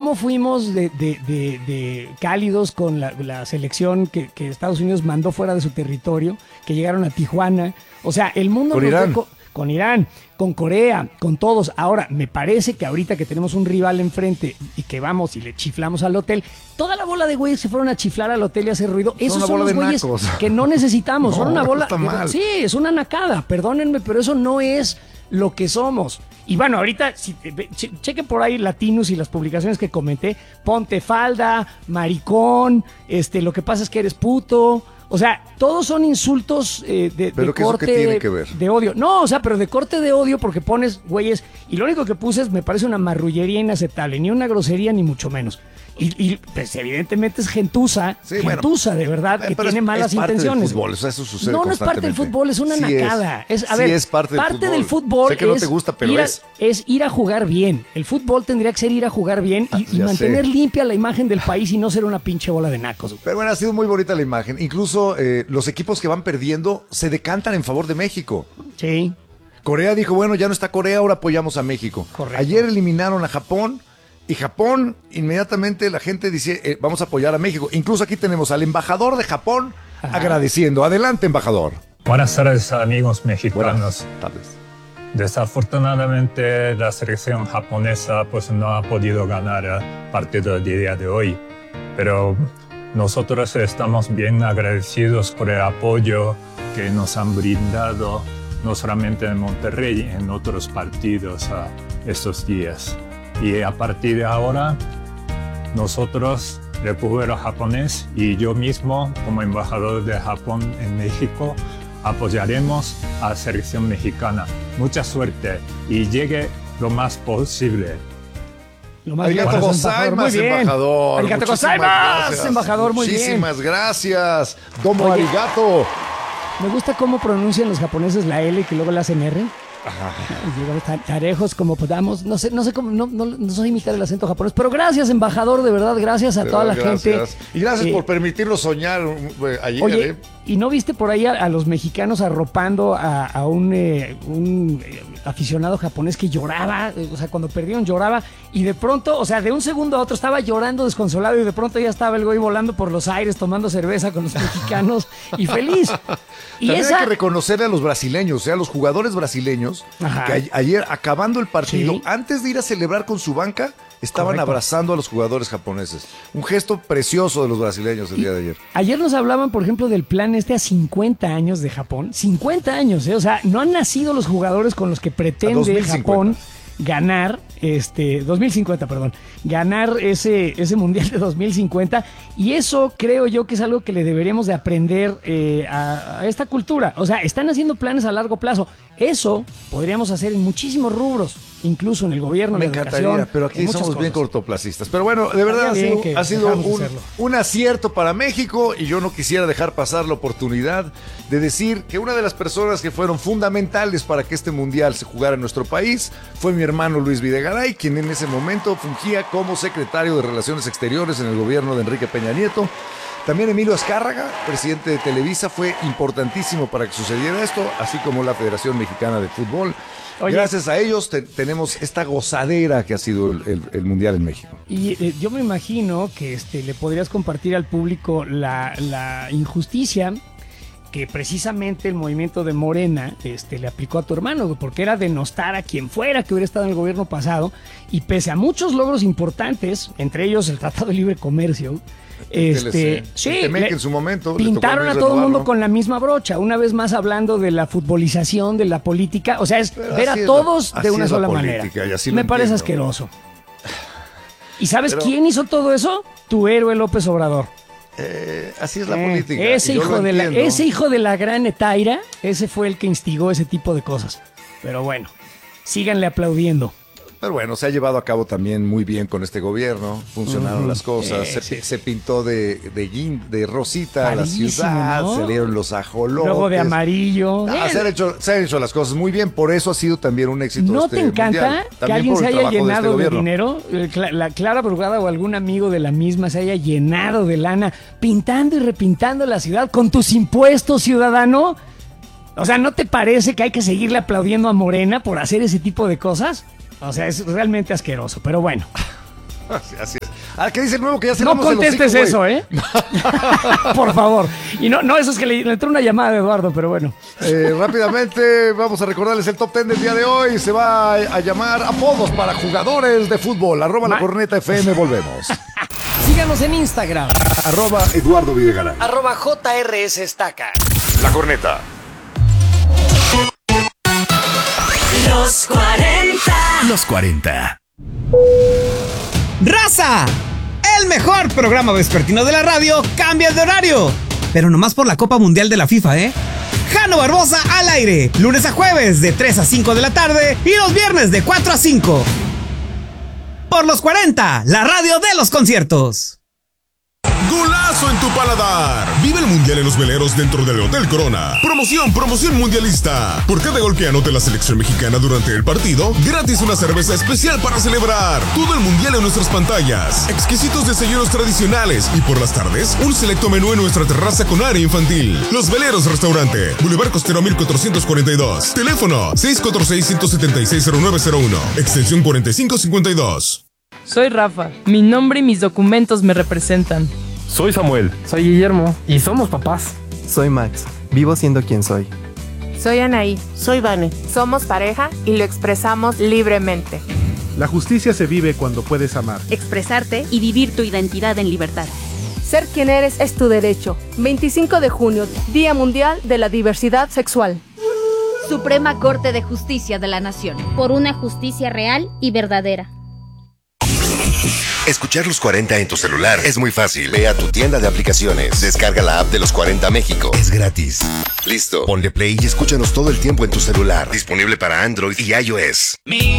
cómo fuimos de cálidos con la selección que Estados Unidos mandó fuera de su territorio, que llegaron a Tijuana. O sea, el mundo... Con Irán. Con Irán, con Corea, con todos. Ahora, me parece que ahorita que tenemos un rival enfrente y que vamos y le chiflamos al hotel, toda la bola de güeyes se fueron a chiflar al hotel y a hacer ruido. Esos son los güeyes que no necesitamos. Son una bola... Sí, es una nacada, perdónenme, pero eso no es lo que somos. Y bueno, ahorita, cheque por ahí Latinos y las publicaciones que comenté. Ponte falda, maricón, lo que pasa es que eres puto... O sea, todos son insultos de corte tiene que ver? De odio. No, o sea, pero de corte de odio porque pones güeyes. Y lo único que puse me parece una marrullería inaceptable. Ni una grosería, ni mucho menos. Y pues evidentemente es gentuza, de verdad, que tiene malas intenciones. Del fútbol, eso sucede no es parte del fútbol, es una nacada. Es parte del fútbol. Sé que no te gusta, pero es ir a jugar bien. El fútbol tendría que ser ir a jugar bien y mantener limpia la imagen del país y no ser una pinche bola de nacos. Pero bueno, ha sido muy bonita la imagen. Incluso los equipos que van perdiendo se decantan en favor de México. Sí. Corea dijo, bueno, ya no está Corea, ahora apoyamos a México. Correcto. Ayer eliminaron a Japón. Y Japón, inmediatamente la gente dice, vamos a apoyar a México. Incluso aquí tenemos al embajador de Japón agradeciendo. Adelante, embajador. Buenas tardes, amigos mexicanos. Buenas tardes. Desafortunadamente, la selección japonesa pues, no ha podido ganar el partido del día de hoy. Pero nosotros estamos bien agradecidos por el apoyo que nos han brindado, no solamente en Monterrey, en otros partidos estos días. Y a partir de ahora, nosotros, el pueblo japonés y yo mismo, como embajador de Japón en México, apoyaremos a la selección mexicana. Mucha suerte y llegue lo más posible. Arigato gozaimasu, embajador. Arigato gozaimasu, embajador, muy bien. Muchísimas gracias. Domo Oye, arigato. Me gusta cómo pronuncian los japoneses la L y que luego la hacen R. Llegamos tarejos como podamos. No sé cómo, no sé imitar el acento japonés, pero gracias, embajador, de verdad, gracias a toda la gente. Y gracias por permitirnos soñar ayer. Oye, ¿y no viste por ahí a los mexicanos arropando a un aficionado japonés que lloraba? O sea, cuando perdieron lloraba y de pronto, o sea, de un segundo a otro estaba llorando desconsolado y de pronto ya estaba el güey volando por los aires tomando cerveza con los mexicanos y feliz. Y también hay que reconocerle a los brasileños, a los jugadores brasileños, que ayer, acabando el partido, antes de ir a celebrar con su banca, estaban abrazando a los jugadores japoneses. Un gesto precioso de los brasileños el día de ayer. Ayer nos hablaban, por ejemplo, del plan a 50 años de Japón. 50 años, o sea, no han nacido los jugadores con los que pretende Japón ganar, 2050, perdón, ganar ese mundial de 2050, y eso creo yo que es algo que le deberíamos de aprender a esta cultura. O sea, están haciendo planes a largo plazo. Eso podríamos hacer en muchísimos rubros, incluso en el gobierno, me en la encantaría, educación, pero aquí somos bien cortoplacistas. Pero bueno, de verdad ha sido un acierto para México, y yo no quisiera dejar pasar la oportunidad de decir que una de las personas que fueron fundamentales para que este mundial se jugara en nuestro país fue mi hermano Luis Videgaray, quien en ese momento fungía como secretario de Relaciones Exteriores en el gobierno de Enrique Peña Nieto. También Emilio Azcárraga, presidente de Televisa, fue importantísimo para que sucediera esto, así como la Federación Mexicana de Fútbol. Oye, gracias a ellos tenemos esta gozadera que ha sido el Mundial en México. Y yo me imagino que le podrías compartir al público la injusticia que precisamente el movimiento de Morena le aplicó a tu hermano, porque era denostar a quien fuera que hubiera estado en el gobierno pasado, y pese a muchos logros importantes, entre ellos el Tratado de Libre Comercio, en su momento pintaron a todo el mundo con la misma brocha, una vez más hablando de la futbolización de la política. O sea, es ver a todos de una sola manera. Me parece asqueroso. ¿Y sabes quién hizo todo eso? Tu héroe López Obrador. Así es la política. Ese hijo de la gran Etaira, ese fue el que instigó ese tipo de cosas. Pero bueno, síganle aplaudiendo. Pero bueno, se ha llevado a cabo también muy bien con este gobierno, funcionaron las cosas, se pintó de rosita la ciudad, ¿no? Salieron los ajolotes. Luego de amarillo. Se han hecho las cosas muy bien, por eso ha sido también un éxito. ¿No te encanta que alguien se haya llenado de dinero? La Clara Brugada o algún amigo de la misma se haya llenado de lana pintando y repintando la ciudad con tus impuestos, ciudadano. O sea, ¿no te parece que hay que seguirle aplaudiendo a Morena por hacer ese tipo de cosas? O sea, es realmente asqueroso, pero bueno. Así es. ¿Qué dice el nuevo que ya cerramos el hocico? No contestes eso, ¿eh? Por favor. Y no, eso es que le entró una llamada de Eduardo, pero bueno. Rápidamente vamos a recordarles el top 10 del día de hoy. Se va a llamar apodos para jugadores de fútbol. @ La Corneta FM, volvemos. Síganos en Instagram. @ Eduardo Videgaray. @ JRS Estaca. La Corneta. Los 40. Los 40. ¡Raza! El mejor programa vespertino de la radio cambia de horario. Pero nomás por la Copa Mundial de la FIFA, ¿eh? Jano Barbosa al aire. Lunes a jueves de 3 a 5 de la tarde y los viernes de 4 a 5. Por los 40, la radio de los conciertos. Golazo en tu paladar. Vive el mundial en los veleros dentro del Hotel Corona. Promoción mundialista. Por cada gol que anote la selección mexicana durante el partido, gratis una cerveza especial para celebrar. Todo el mundial en nuestras pantallas. Exquisitos desayunos tradicionales. Y por las tardes, un selecto menú en nuestra terraza con área infantil. Los Veleros Restaurante. Boulevard Costero 1442. Teléfono 646-176-0901. Extensión 4552. Soy Rafa. Mi nombre y mis documentos me representan. Soy Samuel. Soy Guillermo. Y somos papás. Soy Max. Vivo siendo quien soy. Soy Anaí. Soy Vane. Somos pareja y lo expresamos libremente. La justicia se vive cuando puedes amar, expresarte y vivir tu identidad en libertad. Ser quien eres es tu derecho. 25 de junio, Día Mundial de la Diversidad Sexual. Suprema Corte de Justicia de la Nación. Por una justicia real y verdadera. Escuchar los 40 en tu celular es muy fácil. Ve a tu tienda de aplicaciones. Descarga la app de los 40 México. Es gratis. Listo. Ponle play y escúchanos todo el tiempo en tu celular. Disponible para Android y iOS.